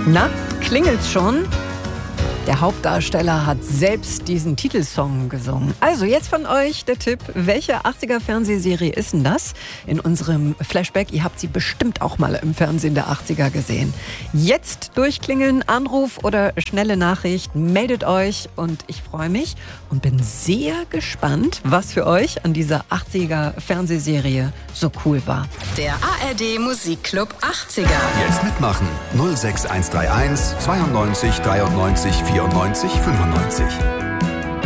Na, klingelt's schon? Der Hauptdarsteller hat selbst diesen Titelsong gesungen. Also jetzt von euch der Tipp, welche 80er-Fernsehserie ist denn das? In unserem Flashback, ihr habt sie bestimmt auch mal im Fernsehen der 80er gesehen. Jetzt durchklingeln, Anruf oder schnelle Nachricht, meldet euch und ich freue mich und bin sehr gespannt, was für euch an dieser 80er-Fernsehserie so cool war. Der ARD Musikclub 80er. Jetzt mitmachen. 06131 92 93 94 95.